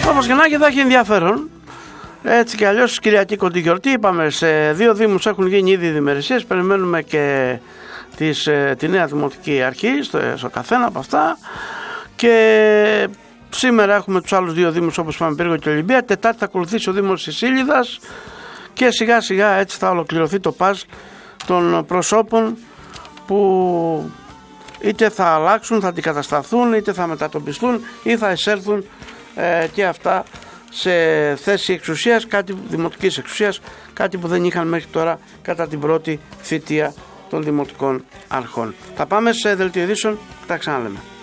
Παπασκηνάκη θα έχει ενδιαφέρον. Έτσι κι αλλιώς Κυριακή κοντή γιορτή. Είπαμε σε 2 δήμους έχουν γίνει ήδη διμερησίες. Περιμένουμε και τη νέα δημοτική αρχή στο καθένα από αυτά. Και σήμερα έχουμε τους άλλους 2 δήμους όπως είπαμε, Πύργο και Ολυμπία. Τετάρτη θα ακολουθήσει ο Δήμος της Ήλιδας. Και σιγά σιγά έτσι θα ολοκληρωθεί το παζ των προσώπων που είτε θα αλλάξουν, θα αντικατασταθούν, είτε θα μετατοπιστούν ή θα εισέλθουν και αυτά σε θέση εξουσίας, κάτι δημοτικής εξουσίας, κάτι που δεν είχαν μέχρι τώρα κατά την πρώτη θητεία των δημοτικών αρχών. Θα πάμε σε δελτίο ειδήσεων, τα ξαναλέμε.